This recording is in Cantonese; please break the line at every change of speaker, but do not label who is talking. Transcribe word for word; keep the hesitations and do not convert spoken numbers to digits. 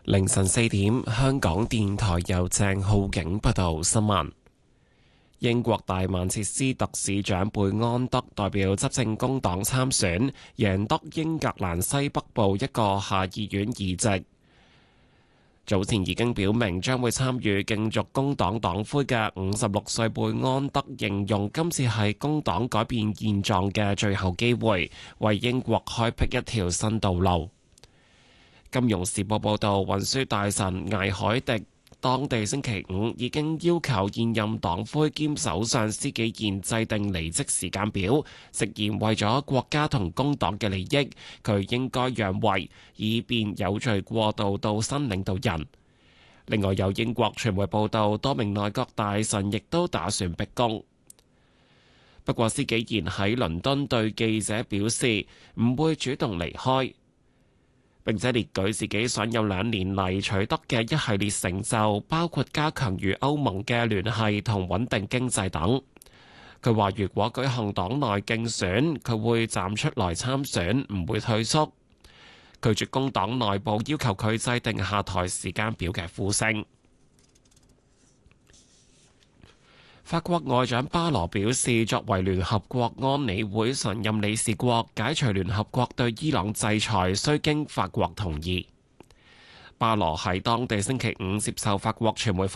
凌晨四點，香港電台由鄭浩景報道新聞。英國大曼徹斯特市長貝安德代表執政工黨參選，贏得英格蘭西北部一個下議院議席。早前已經表明將會參與競逐工黨黨魁嘅五十六歲貝安德形容今次係工黨改變現狀嘅最後機會，為英國開闢一條新道路。金融時報報導，運輸大臣艾海迪當地星期五已經要求現任黨魁兼首相施紀賢制定離職時間表，直言為咗國家同工黨嘅利益，佢應該讓位，以便有序過渡到新領導人。另外有英國傳媒報導，多名內閣大臣亦都打算逼宮。不過施紀賢喺倫敦對記者表示，唔會主動離開。並且列舉自己想有兩年嚟取得嘅一系列成就，包括加強與歐盟嘅聯繫同穩定經濟等。佢話如果舉行黨內競選，佢會站出來參選，唔會退縮。拒絕工黨內部要求佢制定下台時間表嘅呼聲。法國外長巴羅表示，作為聯合國安理會常任理事國，解除聯合國對伊朗制裁需經法國同意。巴羅喺當地星期五接受法國傳媒訪